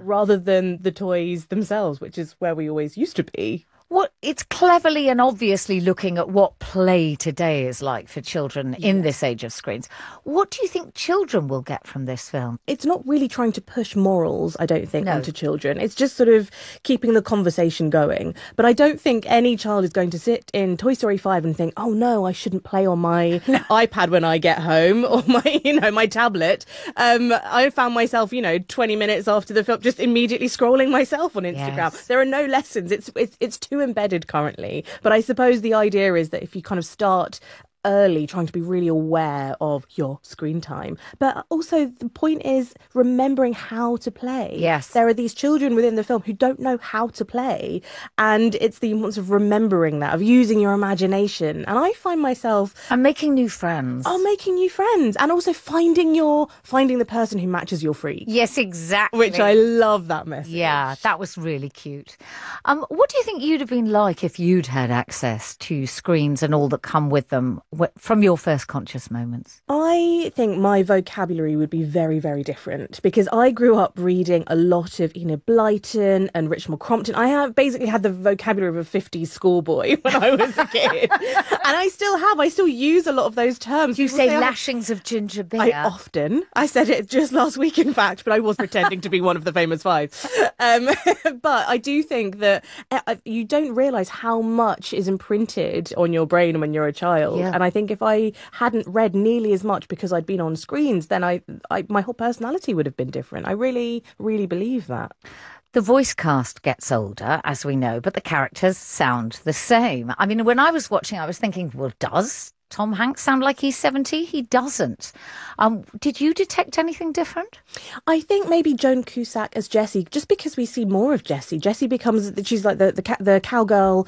rather than the toys themselves, which is where we always used to be. It's cleverly and obviously looking at what play today is like for children in this age of screens. What do you think children will get from this film? It's not really trying to push morals, I don't think, onto children. It's just sort of keeping the conversation going. But I don't think any child is going to sit in Toy Story 5 and think, oh no, I shouldn't play on my iPad when I get home, or my tablet. I found myself, 20 minutes after the film, just immediately scrolling myself on Instagram. Yes. There are no lessons. It's too embedded currently, but I suppose the idea is that if you kind of start early, trying to be really aware of your screen time. But also the point is remembering how to play. Yes. There are these children within the film who don't know how to play. And it's the importance of remembering that, of using your imagination. And I find myself... And making new friends. Oh, making new friends. And also finding the person who matches your freak. Yes, exactly. Which I love that message. Yeah, that was really cute. What do you think you'd have been like if you'd had access to screens and all that come with them from your first conscious moments? I think my vocabulary would be very, very different because I grew up reading a lot of Enid Blyton and Richard Crompton. I basically had the vocabulary of a 50s schoolboy when I was a kid. And I still use a lot of those terms. You say lashings of ginger beer. I said it just last week, in fact, but I was pretending to be one of the famous five. But I do think that you don't realise how much is imprinted on your brain when you're a child. Yeah. And I think if I hadn't read nearly as much because I'd been on screens, then my whole personality would have been different. I really, really believe that. The voice cast gets older, as we know, but the characters sound the same. I mean, when I was watching, I was thinking, well, does Tom Hanks sound like he's 70? He doesn't. Did you detect anything different? I think maybe Joan Cusack as Jessie, just because we see more of Jessie. Jessie she's like the cowgirl.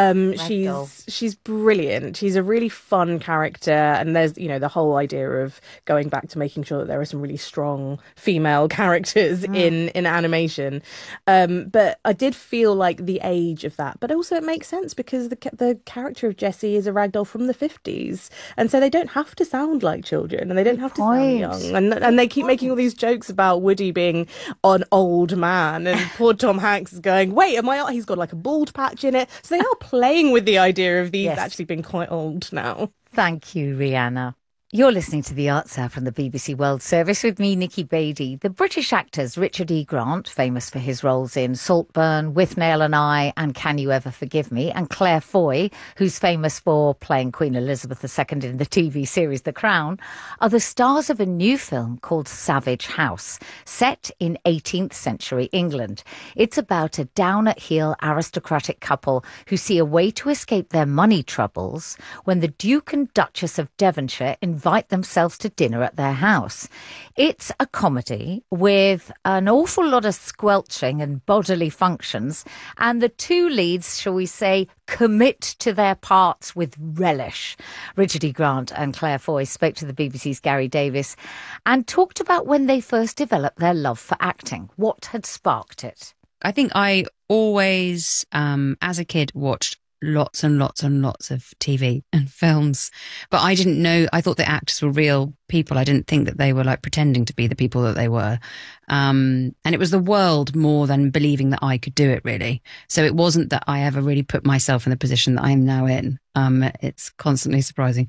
She's brilliant. She's a really fun character, and there's the whole idea of going back to making sure that there are some really strong female characters in animation. But I did feel like the age of that, but also it makes sense because the character of Jessie is a ragdoll from the 50s. And so they don't have to sound like children, and they don't have to sound young. And they keep making all these jokes about Woody being an old man, and poor Tom Hanks is going, wait, he's got like a bald patch in it. So they are playing with the idea of these actually being quite old now. Thank you, Rihanna. You're listening to The Arts Hour from the BBC World Service with me, Nikki Beattie. The British actors Richard E. Grant, famous for his roles in Saltburn, Withnail and I, and Can You Ever Forgive Me, and Claire Foy, who's famous for playing Queen Elizabeth II in the TV series The Crown, are the stars of a new film called Savage House, set in 18th century England. It's about a down-at-heel aristocratic couple who see a way to escape their money troubles when the Duke and Duchess of Devonshire invite themselves to dinner at their house. It's a comedy with an awful lot of squelching and bodily functions, and the two leads, shall we say, commit to their parts with relish. Richard E. Grant and Claire Foy spoke to the BBC's Gary Davis and talked about when they first developed their love for acting, what had sparked it. I think I always, as a kid, watched lots and lots and lots of TV and films, but I didn't know, I thought the actors were real people. I didn't think that they were like pretending to be the people that they were. And it was the world more than believing that I could do it, really. So it wasn't that I ever really put myself in the position that I am now in. It's constantly surprising.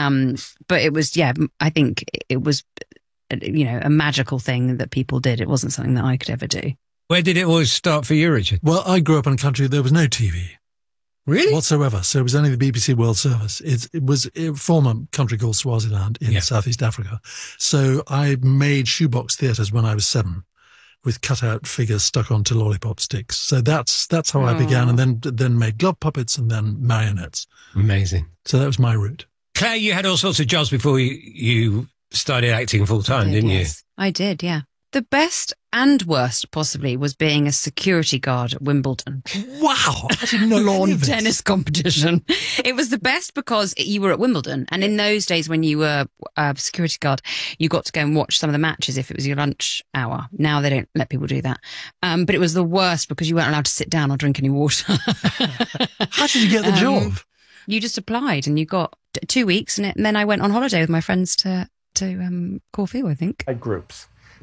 But it was, I think it was, a magical thing that people did. It wasn't something that I could ever do. Where did it always start for you, Richard? Well, I grew up in a country there was no TV. Really? Whatsoever. So it was only the BBC World Service. It was a former country called Swaziland in Southeast Africa. So I made shoebox theatres when I was 7 with cutout figures stuck onto lollipop sticks. So that's how I began, and then made glove puppets and then marionettes. Amazing. So that was my route. Claire, you had all sorts of jobs before you started acting full time, didn't you? I did, yeah. The best and worst, possibly, was being a security guard at Wimbledon. Wow! I didn't know lawn tennis competition. It was the best because you were at Wimbledon, and in those days when you were a security guard, you got to go and watch some of the matches if it was your lunch hour. Now they don't let people do that. But it was the worst because you weren't allowed to sit down or drink any water. How did you get the job? You just applied, and you got 2 weeks, and then I went on holiday with my friends to Corfu, I think. Groups.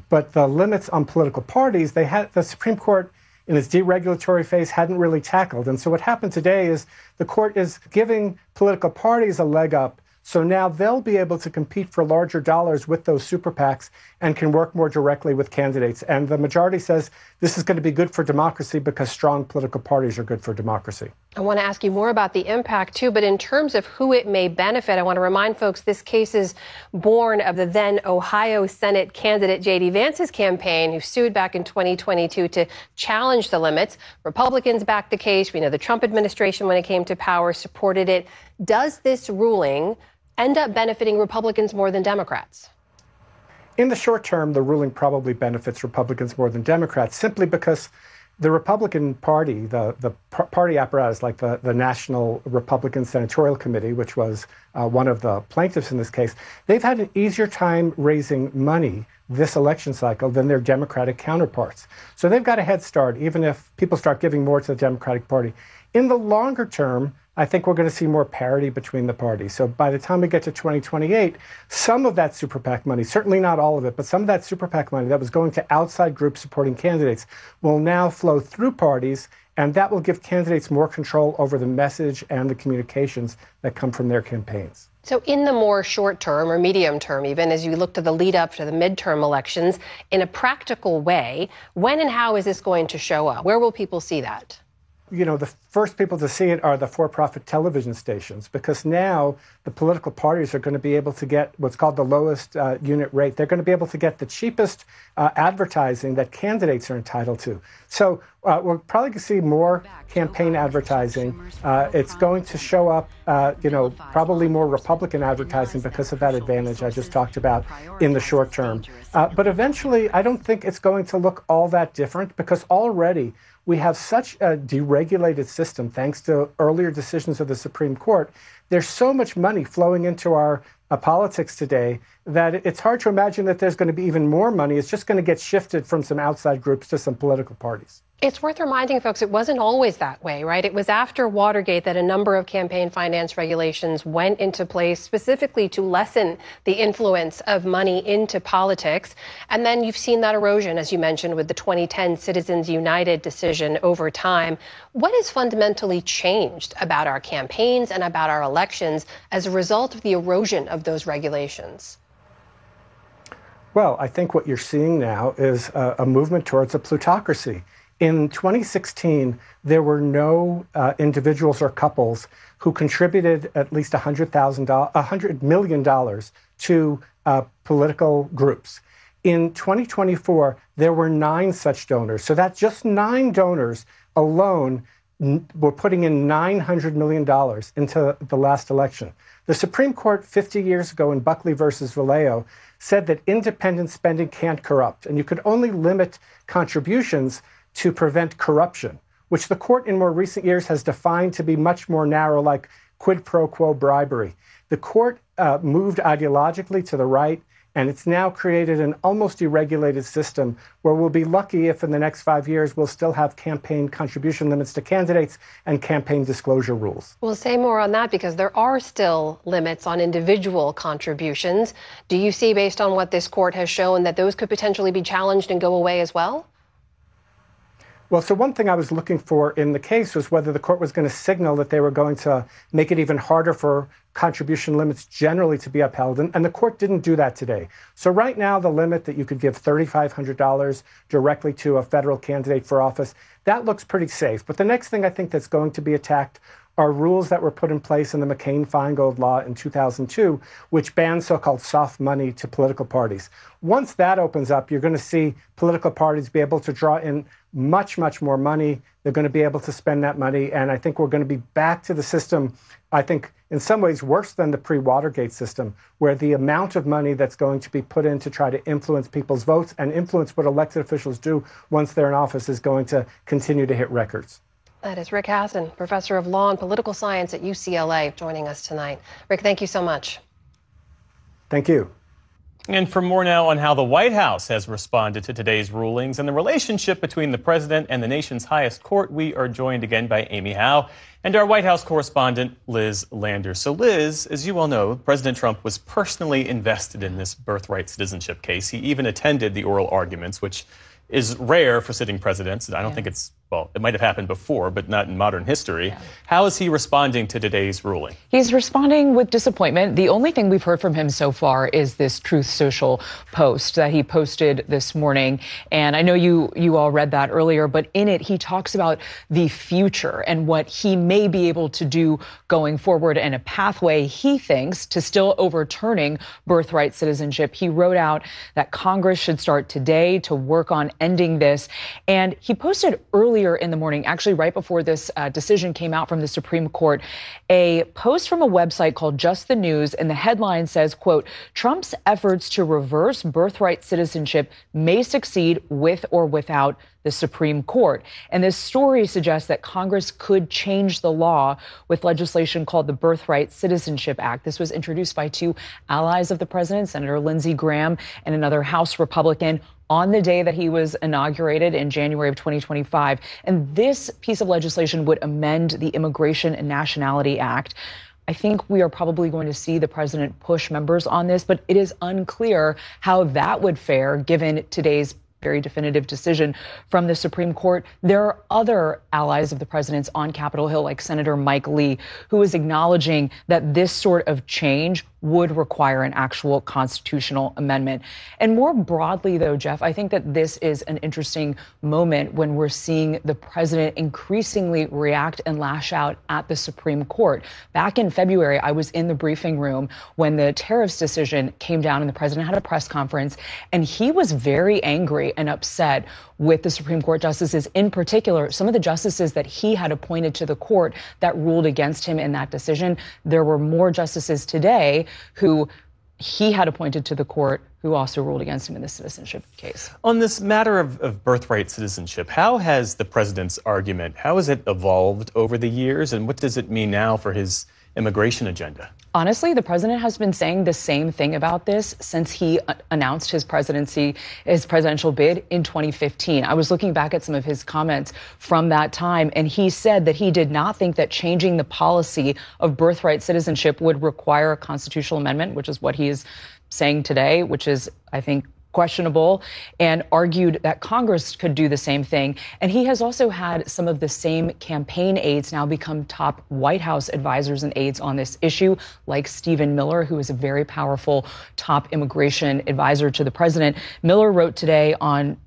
But the limits on political parties, the Supreme Court in its deregulatory phase hadn't really tackled. And so what happened today is the court is giving political parties a leg up. So now they'll be able to compete for larger dollars with those super PACs and can work more directly with candidates. And the majority says this is going to be good for democracy because strong political parties are good for democracy. I want to ask you more about the impact, too, but in terms of who it may benefit, I want to remind folks this case is born of the then Ohio Senate candidate J.D. Vance's campaign, who sued back in 2022 to challenge the limits. Republicans backed the case. We know the Trump administration, when it came to power, supported it. Does this ruling end up benefiting Republicans more than Democrats? In the short term, the ruling probably benefits Republicans more than Democrats, simply because the Republican Party, the party apparatus, like the National Republican Senatorial Committee, which was one of the plaintiffs in this case, they've had an easier time raising money this election cycle than their Democratic counterparts. So they've got a head start, even if people start giving more to the Democratic Party. In the longer term, I think we're going to see more parity between the parties. So by the time we get to 2028, some of that super PAC money, certainly not all of it, but some of that super PAC money that was going to outside groups supporting candidates will now flow through parties, and that will give candidates more control over the message and the communications that come from their campaigns. So in the more short term or medium term, even as you look to the lead up to the midterm elections, in a practical way, when and how is this going to show up? Where will people see that? You know, the first people to see it are the for-profit television stations, because now the political parties are going to be able to get what's called the lowest unit rate. They're going to be able to get the cheapest advertising that candidates are entitled to. So we're probably going to see more campaign advertising. It's going to show up, probably more Republican advertising because of that advantage I just talked about in the short term. But eventually, I don't think it's going to look all that different, because already we have such a deregulated system, thanks to earlier decisions of the Supreme Court. There's so much money flowing into our politics today that it's hard to imagine that there's going to be even more money. It's just going to get shifted from some outside groups to some political parties. It's worth reminding folks it wasn't always that way, right? It was after Watergate that a number of campaign finance regulations went into place specifically to lessen the influence of money into politics. And then you've seen that erosion, as you mentioned, with the 2010 Citizens United decision over time. What has fundamentally changed about our campaigns and about our elections as a result of the erosion of those regulations? Well, I think what you're seeing now is a movement towards a plutocracy. In 2016, there were no individuals or couples who contributed at least $100 million to political groups. In 2024, there were 9 such donors. So that's just 9 donors alone were putting in $900 million into the last election. The Supreme Court 50 years ago in Buckley versus Vallejo said that independent spending can't corrupt, and you could only limit contributions to prevent corruption, which the court in more recent years has defined to be much more narrow, like quid pro quo bribery. The court moved ideologically to the right, and it's now created an almost deregulated system where we'll be lucky if in the next 5 years we'll still have campaign contribution limits to candidates and campaign disclosure rules. We'll say more on that because there are still limits on individual contributions. Do you see, based on what this court has shown, that those could potentially be challenged and go away as well? Well, so one thing I was looking for in the case was whether the court was going to signal that they were going to make it even harder for contribution limits generally to be upheld. And the court didn't do that today. So right now, the limit that you could give $3,500 directly to a federal candidate for office, that looks pretty safe. But the next thing I think that's going to be attacked are rules that were put in place in the McCain-Feingold law in 2002, which banned so-called soft money to political parties. Once that opens up, you're going to see political parties be able to draw in much, much more money. They're going to be able to spend that money. And I think we're going to be back to the system, I think, in some ways worse than the pre-Watergate system, where the amount of money that's going to be put in to try to influence people's votes and influence what elected officials do once they're in office is going to continue to hit records. That is Rick Hasen, professor of law and political science at UCLA, joining us tonight. Rick, thank you so much. Thank you. And for more now on how the White House has responded to today's rulings and the relationship between the president and the nation's highest court, we are joined again by Amy Howe and our White House correspondent, Liz Lander. So, Liz, as you all know, President Trump was personally invested in this birthright citizenship case. He even attended the oral arguments, which is rare for sitting presidents. I don't think it's, well, it might have happened before, but not in modern history. Yeah. How is he responding to today's ruling? He's responding with disappointment. The only thing we've heard from him so far is this Truth Social post that he posted this morning. And I know you all read that earlier, but in it, he talks about the future and what he may be able to do going forward and a pathway, he thinks, to still overturning birthright citizenship. He wrote out that Congress should start today to work on ending this. And he posted earlier in the morning, actually right before this decision came out from the Supreme Court, a post from a website called Just the News. And the headline says, quote, Trump's efforts to reverse birthright citizenship may succeed with or without the Supreme Court. And this story suggests that Congress could change the law with legislation called the Birthright Citizenship Act. This was introduced by two allies of the president, Senator Lindsey Graham and another House Republican, on the day that he was inaugurated in January of 2025. And this piece of legislation would amend the Immigration and Nationality Act. I think we are probably going to see the president push members on this, but it is unclear how that would fare given today's very definitive decision from the Supreme Court. There are other allies of the president's on Capitol Hill, like Senator Mike Lee, who is acknowledging that this sort of change would require an actual constitutional amendment. And more broadly, though, Jeff, I think that this is an interesting moment when we're seeing the president increasingly react and lash out at the Supreme Court. Back in February, I was in the briefing room when the tariffs decision came down and the president had a press conference, and he was very angry and upset with the Supreme Court justices, in particular, some of the justices that he had appointed to the court that ruled against him in that decision. There were more justices today who he had appointed to the court who also ruled against him in the citizenship case. On this matter of birthright citizenship, how has the president's argument, how has it evolved over the years, and what does it mean now for his immigration agenda? Honestly, the president has been saying the same thing about this since he announced his presidential bid in 2015. I was looking back at some of his comments from that time, and he said that he did not think that changing the policy of birthright citizenship would require a constitutional amendment, which is what he is saying today, which is, I think, questionable, and argued that Congress could do the same thing. And he has also had some of the same campaign aides now become top White House advisors and aides on this issue, like Stephen Miller, who is a very powerful top immigration advisor to the president. Miller wrote today on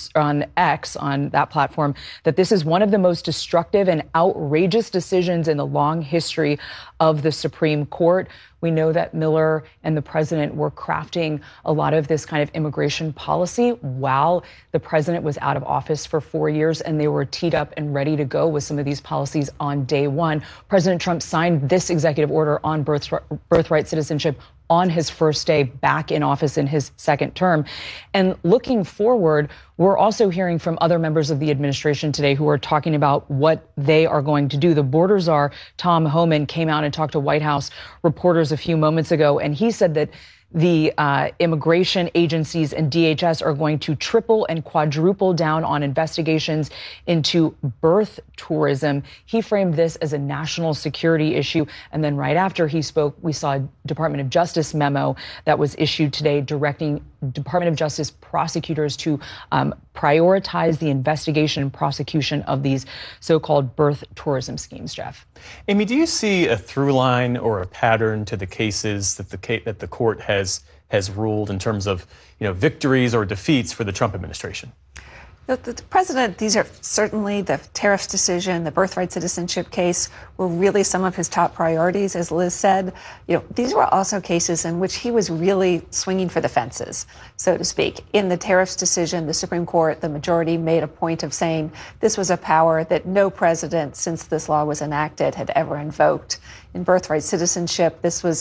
X, on that platform, that this is one of the most destructive and outrageous decisions in the long history of the Supreme Court. We know that Miller and the president were crafting a lot of this kind of immigration policy while the president was out of office for 4 years, and they were teed up and ready to go with some of these policies on day one. President Trump signed this executive order on birthright citizenship on his first day back in office in his second term. And looking forward, we're also hearing from other members of the administration today who are talking about what they are going to do. The border czar, Tom Homan, came out and talked to White House reporters a few moments ago, and he said that the immigration agencies and DHS are going to triple and quadruple down on investigations into birth tourism. He framed this as a national security issue. And then right after he spoke, we saw a Department of Justice memo that was issued today directing Department of Justice prosecutors to prioritize the investigation and prosecution of these so-called birth tourism schemes, Jeff. Amy, do you see a through line or a pattern to the cases that the court has ruled in terms of, victories or defeats for the Trump administration? The president, these are certainly the tariffs decision, the birthright citizenship case were really some of his top priorities, as Liz said. These were also cases in which he was really swinging for the fences, so to speak. In the tariffs decision, the Supreme Court, the majority made a point of saying this was a power that no president since this law was enacted had ever invoked. In birthright citizenship, this was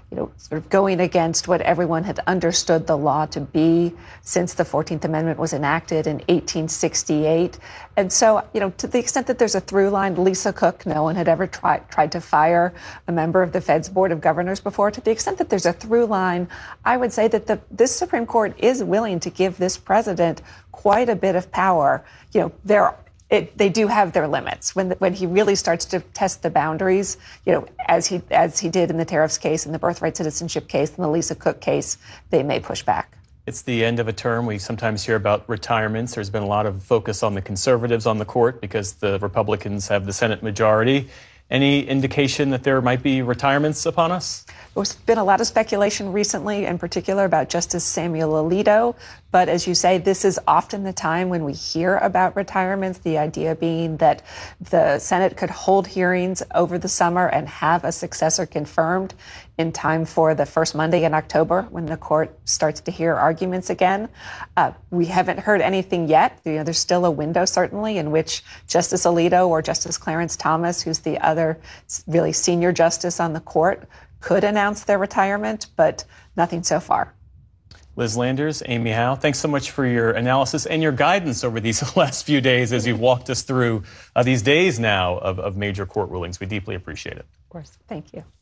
sort of going against what everyone had understood the law to be since the 14th Amendment was enacted in 1868. And so, to the extent that there's a through line, Lisa Cook, no one had ever tried to fire a member of the Fed's Board of Governors before. To the extent that there's a through line, I would say that this Supreme Court is willing to give this president quite a bit of power. They do have their limits. When he really starts to test the boundaries, as he did in the tariffs case, in the birthright citizenship case, in the Lisa Cook case, they may push back. It's the end of a term. We sometimes hear about retirements. There's been a lot of focus on the conservatives on the court because the Republicans have the Senate majority. Any indication that there might be retirements upon us? There's been a lot of speculation recently, in particular about Justice Samuel Alito. But as you say, this is often the time when we hear about retirements, the idea being that the Senate could hold hearings over the summer and have a successor confirmed in time for the first Monday in October when the court starts to hear arguments again. We haven't heard anything yet. There's still a window, certainly, in which Justice Alito or Justice Clarence Thomas, who's the other really senior justice on the court, could announce their retirement, but nothing so far. Liz Landers, Amy Howe, thanks so much for your analysis and your guidance over these last few days as you've walked us through these days now of major court rulings. We deeply appreciate it. Of course. Thank you.